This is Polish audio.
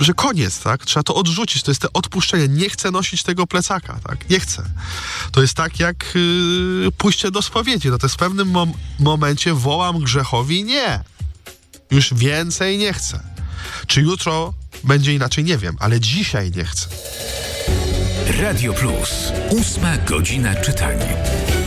że koniec, tak? Trzeba to odrzucić. To jest to odpuszczenie. Nie chcę nosić tego plecaka, tak? Nie chcę. To jest tak jak pójście do spowiedzi. No to jest w pewnym momencie wołam grzechowi nie. Już więcej nie chcę. Czy jutro będzie inaczej? Nie wiem, ale dzisiaj nie chcę. Radio Plus. 8 godzina czytania.